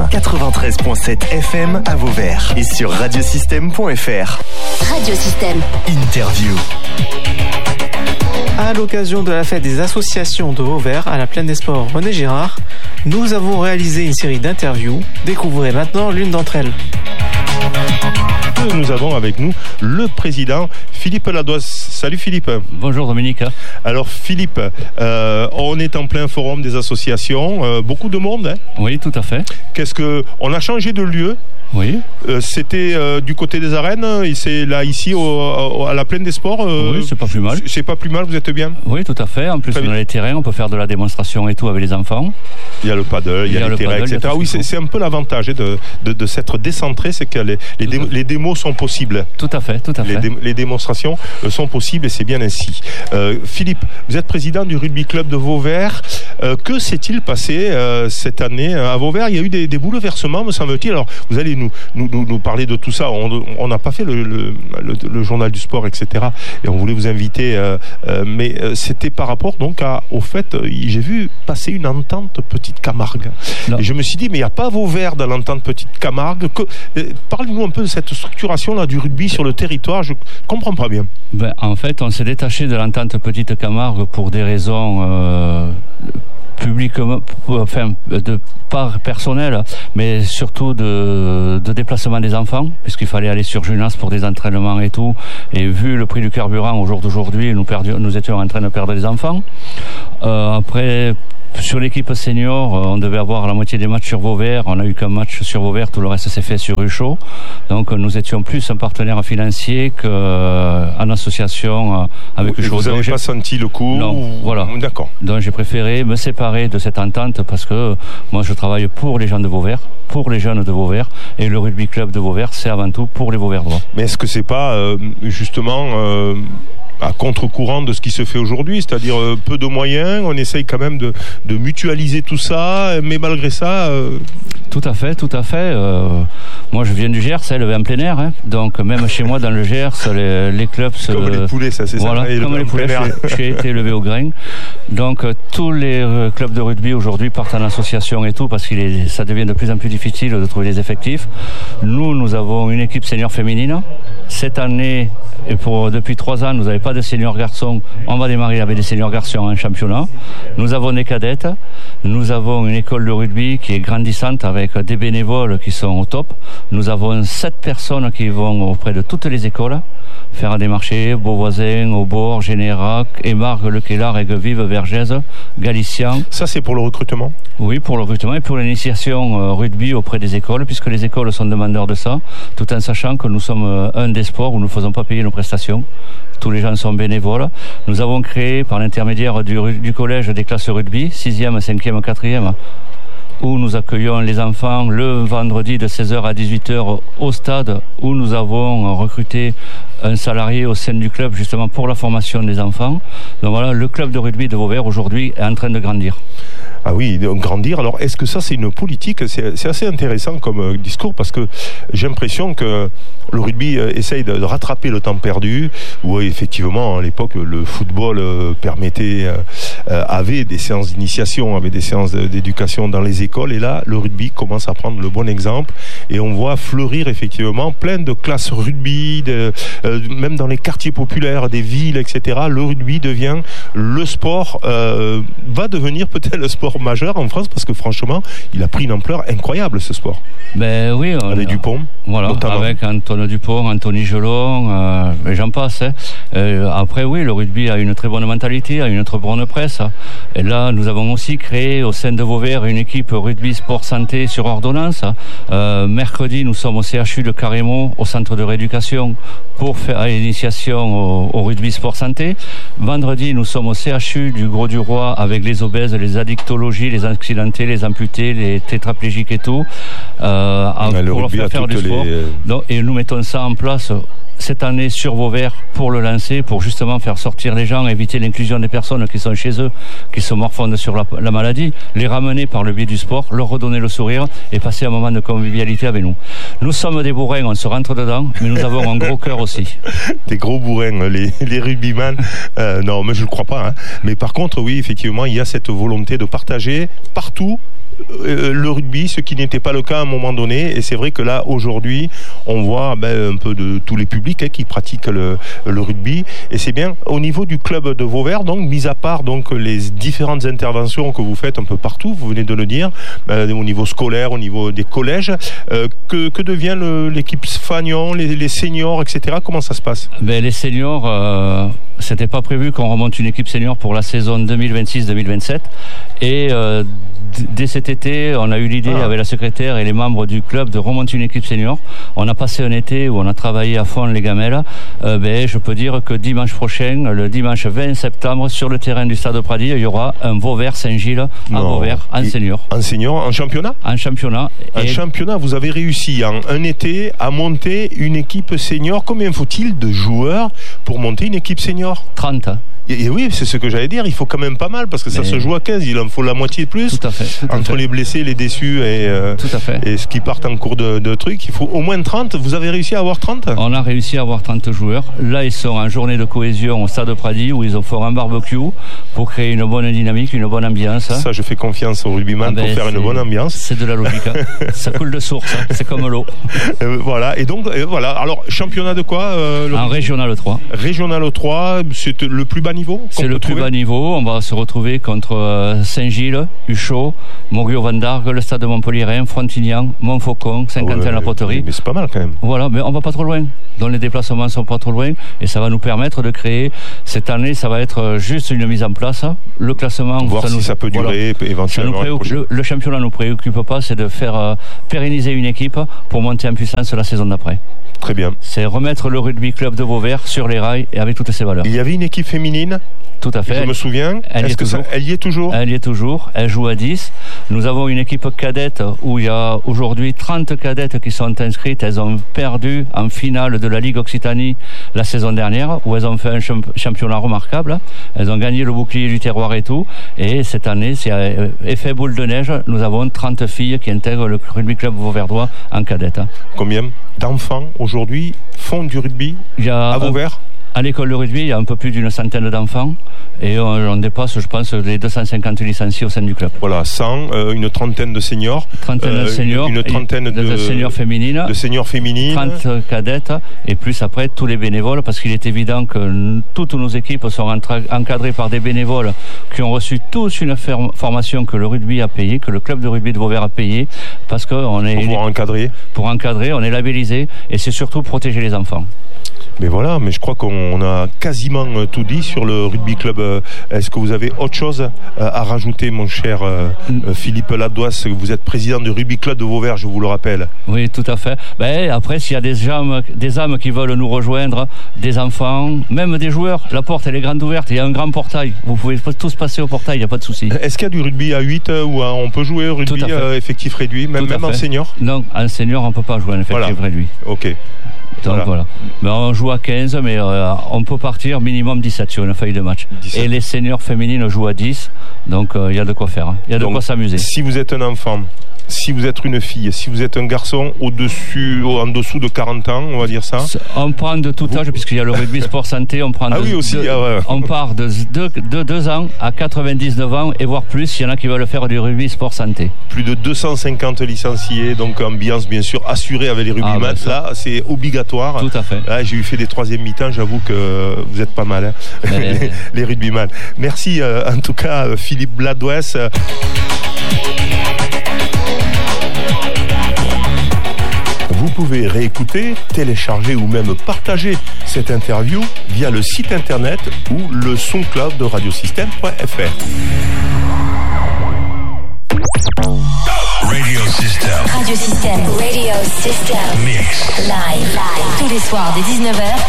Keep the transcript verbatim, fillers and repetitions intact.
quatre-vingt-treize virgule sept F M à Vauvert et sur radiosystème point F R. Radiosystème. Interview. À l'occasion de la fête des associations de Vauvert à la Plaine des Sports René Girard, nous avons réalisé une série d'interviews. Découvrez maintenant l'une d'entre elles. Nous avons avec nous le président Philippe Ladoise. Salut Philippe. Bonjour Dominique. Alors Philippe, euh, on est en plein forum des associations, euh, beaucoup de monde. Hein. Oui, tout à fait. Qu'est-ce que on a changé de lieu? Oui. Euh, c'était euh, du côté des arènes, et c'est là ici au, au, à la Plaine des Sports. Euh, oui, c'est pas plus mal. C'est pas plus mal, vous êtes bien? Oui, tout à fait. En plus, on a les terrains, on peut faire de la démonstration et tout avec les enfants. Il y a le paddle, il y a, il y a les terrains, paddle, et cetera. Oui, c'est, c'est un peu l'avantage de, de, de s'être décentré, c'est que les, les, dé, les démos sont possibles. Tout à fait, tout à fait. Les, dé, les démonstrations sont possibles et c'est bien ainsi. Euh, Philippe, vous êtes président du rugby club de Vauvert. Euh, que s'est-il passé euh, cette année à Vauvert? Il y a eu des, des bouleversements, me semble-t-il. Alors, vous allez nous, nous, nous, nous parler de tout ça. On n'a pas fait le, le, le, le journal du sport, et cetera. Et on voulait vous inviter, euh, euh, mais euh, c'était par rapport donc à, au fait, euh, j'ai vu passer une entente Petite Camargue. Non. Et je me suis dit, mais il n'y a pas Vauvert dans l'entente Petite Camargue. Que, euh, parlez-nous un peu de cette structuration là du rugby sur le territoire. Je comprends pas bien. Ben, en fait, on s'est détaché de l'entente Petite Camargue pour des raisons euh, publiquement, enfin, de part personnelle, mais surtout de, de déplacement des enfants, puisqu'il fallait aller sur Junas pour des entraînements et tout. Et vu le prix du carburant au jour d'aujourd'hui, nous, perdions, nous étions en train de perdre des enfants. Euh, après, sur l'équipe senior, on devait avoir la moitié des matchs sur Vauvert. On n'a eu qu'un match sur Vauvert, tout le reste s'est fait sur Ruchot. Donc nous étions plus un partenaire financier qu'en association avec Ruchot. Vous n'avez pas senti le coup? Non, voilà. D'accord. Donc j'ai préféré me séparer de cette entente parce que moi je travaille pour les gens de Vauvert, pour les jeunes de Vauvert, et le rugby club de Vauvert, c'est avant tout pour les Vauverdois. Mais est-ce que c'est pas euh, justement euh à contre-courant de ce qui se fait aujourd'hui, c'est-à-dire euh, peu de moyens, on essaye quand même de, de mutualiser tout ça, mais malgré ça... Euh... Tout à fait, tout à fait. Euh, moi, je viens du Gers, élevé en plein air, hein, donc même chez moi, dans le Gers, les, les clubs... Se, comme les poulets, ça, c'est voilà, ça. Comme les poulets, j'ai, j'ai été élevé au grain. Donc, euh, tous les euh, clubs de rugby aujourd'hui partent en association et tout, parce que ça devient de plus en plus difficile de trouver des effectifs. Nous, nous avons une équipe senior féminine. Cette année, et pour, depuis trois ans, nous n'avons pas de seniors garçons. On va démarrer avec des seniors garçons en championnat. Nous avons des cadettes. Nous avons une école de rugby qui est grandissante avec des bénévoles qui sont au top. Nous avons sept personnes qui vont auprès de toutes les écoles faire des marchés, Beauvoisin, Aubord, Générac, Émargues, Le Quélard, Aiguevive, Vergès, Galician. Ça, c'est pour le recrutement? Oui, pour le recrutement et pour l'initiation euh, rugby auprès des écoles, puisque les écoles sont demandeurs de ça, tout en sachant que nous sommes euh, un des sports où nous ne faisons pas payer nos prestations. Tous les gens sont bénévoles. Nous avons créé, par l'intermédiaire du, du collège, des classes rugby, sixième, cinquième, quatrième, où nous accueillons les enfants le vendredi de seize heures à dix-huit heures au stade, où nous avons recruté un salarié au sein du club justement pour la formation des enfants. Donc voilà, le club de rugby de Vauvert aujourd'hui est en train de grandir. Ah oui, de grandir. Alors, est-ce que ça, c'est une politique? C'est, c'est assez intéressant comme euh, discours, parce que j'ai l'impression que le rugby euh, essaye de, de rattraper le temps perdu, où euh, effectivement, à l'époque, le football euh, permettait, euh, euh, avait des séances d'initiation, avait des séances de, d'éducation dans les écoles, et là, le rugby commence à prendre le bon exemple, et on voit fleurir effectivement plein de classes rugby, de, euh, même dans les quartiers populaires des villes, et cetera. Le rugby devient le sport, euh, va devenir peut-être le sport majeur en France, parce que franchement il a pris une ampleur incroyable, ce sport. Ben oui, on, avec Dupont, voilà, notamment. Avec Antoine Dupont, Anthony Gelon, euh, j'en passe. Hein. Euh, après oui, le rugby a une très bonne mentalité, a une très bonne presse. Et là, nous avons aussi créé au sein de Vauvert une équipe rugby sport santé sur ordonnance. Euh, mercredi, nous sommes au C H U de Carrémont, au centre de rééducation, pour faire l'initiation au, au rugby sport santé. Vendredi, nous sommes au C H U du Gros du Roi avec les obèses, les addictologies, les accidentés, les amputés, les tétraplégiques et tout, euh, ouais, pour leur faire faire du sport. Les... Donc, et nous mettons ça en place cette année sur Vauvert pour le lancer, pour justement faire sortir les gens, éviter l'inclusion des personnes qui sont chez eux, qui se morfondent sur la, la maladie, les ramener par le biais du sport, leur redonner le sourire et passer un moment de convivialité avec nous. Nous sommes des bourrins, on se rentre dedans, mais nous avons un gros cœur aussi. Des gros bourrins, les, les rugbyman, euh, non, mais je ne le crois pas. Hein. Mais par contre, oui, effectivement, il y a cette volonté de partager partout euh, le rugby, ce qui n'était pas le cas à un moment donné. Et c'est vrai que là, aujourd'hui, on voit ben, un peu de tous les publics hein, qui pratiquent le, le rugby. Et c'est bien au niveau du club de Vauvert, donc mis à part donc les différentes interventions que vous faites un peu partout, vous venez de le dire, euh, au niveau scolaire, au niveau des collèges, euh, que, que devient le, l'équipe Fagnon, les, les seniors, et cetera. Comment ça se passe? Ben, les seniors, euh, c'était pas prévu qu'on remonte une équipe senior pour la saison deux mille vingt-six deux mille vingt-sept. Et euh, d- dès cet été, on a eu l'idée ah. avec la secrétaire et les membres du club de remonter une équipe senior. On a passé un été où on a travaillé à fond les gamelles. Euh, ben, je peux dire que dimanche prochain, le dimanche vingt septembre, sur le terrain du Stade Prady, il y aura un Vauvert-Saint-Gilles à non. Vauvert en et senior. En senior, en championnat? En championnat. En et championnat, vous avez réussi en un été à monter une équipe senior. Combien faut-il de joueurs pour monter une équipe senior? trente. Et, et oui, c'est ce que j'allais dire, il faut quand même pas mal parce que Mais ça se joue à quinze, il en faut la moitié de plus. Tout à fait. Tout à Entre fait. les blessés, les déçus et, euh, tout à fait. et ce qui partent en cours de, de trucs, il faut au moins trente. Vous avez réussi à avoir trente? On a réussi à avoir trente joueurs. Là, ils sont en journée de cohésion au Stade Prady où ils ont fait un barbecue pour créer une bonne dynamique, une bonne ambiance. Ça, je fais confiance aux rugbyman ah ben, pour faire une bonne ambiance. C'est de la logique. Hein. Ça coule de source, hein. C'est comme l'eau. Euh, voilà, et donc, euh, voilà. Alors, championnat de quoi euh, le... En Régional trois. Régional trois, c'est le plus bas niveau? C'est le plus bas niveau. On va se retrouver contre euh, Saint-Gilles, Huchot, Montguillot-Vendargues, le Stade de Montpellier, Frontignan, Montfaucon, Saint-Quentin-la-Poterie. Ouais, mais c'est pas mal quand même. Voilà, mais on va pas trop loin. Donc les déplacements sont pas trop loin et ça va nous permettre de créer. Cette année, ça va être juste une mise en place. Le classement. Voir ça si nous, ça peut durer voilà. éventuellement. Ça nous préoccupe, le, le championnat nous préoccupe pas, c'est de faire euh, pérenniser une équipe pour monter en puissance la saison d'après. Très bien. C'est remettre le rugby club de Vauvert sur les rails et avec toutes ses valeurs. Il y avait une équipe féminine. Tout à fait. Je elle, me souviens. Elle Est-ce y est que toujours. Ça, elle y est toujours Elle y est toujours. Elle joue à dix. Nous avons une équipe cadette où il y a aujourd'hui trente cadettes qui sont inscrites. Elles ont perdu en finale de la Ligue Occitanie la saison dernière où elles ont fait un championnat remarquable. Elles ont gagné le bouclier du terroir et tout. Et cette année, c'est effet boule de neige. Nous avons trente filles qui intègrent le rugby club vauverdois en cadette. Combien d'enfants aujourd'hui font du rugby il y a à Vauvert? À l'école de rugby, il y a un peu plus d'une centaine d'enfants et on, on dépasse, je pense, les deux cent cinquante licenciés au sein du club. Voilà, cent, euh, une trentaine de seniors, trentaine de seniors, une, une trentaine de, de seniors féminines, de seniors féminines, trente cadettes et plus après tous les bénévoles, parce qu'il est évident que toutes nos équipes sont encadrées par des bénévoles qui ont reçu tous une formation que le rugby a payée, que le club de rugby de Vauvert a payée, parce qu'on est pour pouvoir encadrer, pour encadrer, on est labellisé et c'est surtout protéger les enfants. Mais voilà, mais je crois qu'on a quasiment tout dit sur le rugby club. Est-ce que vous avez autre chose à rajouter, mon cher Philippe Ladoise? Vous êtes président du rugby club de Vauvert, je vous le rappelle. Oui, tout à fait. Ben, après, s'il y a des âmes, des âmes qui veulent nous rejoindre, des enfants, même des joueurs, la porte elle est grande ouverte, il y a un grand portail. Vous pouvez tous passer au portail, il n'y a pas de souci. Est-ce qu'il y a du rugby à huit où on peut jouer au rugby euh, effectif réduit, même, même en senior? Non, en senior, on ne peut pas jouer en effectif voilà. réduit. Ok. Donc voilà. voilà. Mais on joue à quinze, mais euh, on peut partir minimum dix-sept sur une feuille de match. dix-sept. Et les seniors féminines jouent à dix, donc il euh, y a de quoi faire. Il hein. y a de donc, quoi s'amuser. Si vous êtes un enfant, si vous êtes une fille, si vous êtes un garçon au-dessus, en dessous de quarante ans, on va dire ça. On prend de tout âge, puisqu'il y a le rugby sport santé, on prend ah de, oui aussi, de, ah ouais. on part de deux ans à quatre-vingt-dix-neuf ans et voire plus, il y en a qui veulent faire du rugby sport santé. Plus de deux cent cinquante licenciés, donc ambiance bien sûr assurée avec les rugbyman. Ah ben là, c'est obligatoire. Tout à fait. Là, j'ai eu fait des troisième mi-temps, j'avoue que vous êtes pas mal, hein, les, les rugbyman. Merci euh, en tout cas, Philippe Ladoise. Vous pouvez réécouter, télécharger ou même partager cette interview via le site internet ou le SoundCloud de radiosystème point f r. Radio System. Radio System. Radio System. Mix. Live. Live. Tous les soirs dès dix-neuf heures.